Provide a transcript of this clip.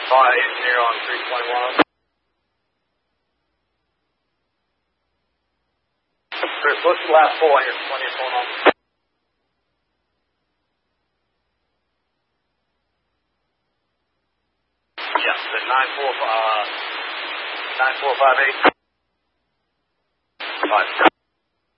Engineer on 321. Chris, what's the last four on your phone on? Yes, the 9458. 5.